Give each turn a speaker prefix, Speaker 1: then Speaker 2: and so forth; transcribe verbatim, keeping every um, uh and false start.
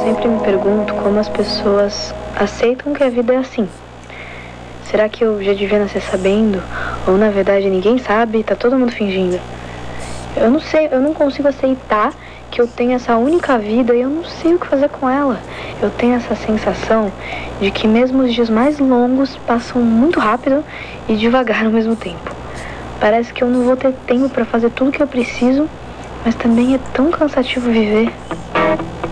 Speaker 1: sempre me pergunto como as pessoas aceitam que a vida é assim. Será que eu já devia nascer sabendo? Ou na verdade ninguém sabe e tá todo mundo fingindo? Eu não sei, eu não consigo aceitar que eu tenho essa única vida e eu não sei o que fazer com ela. Eu tenho essa sensação de que mesmo os dias mais longos passam muito rápido e devagar ao mesmo tempo. Parece que eu não vou ter tempo para fazer tudo que eu preciso, mas também é tão cansativo viver.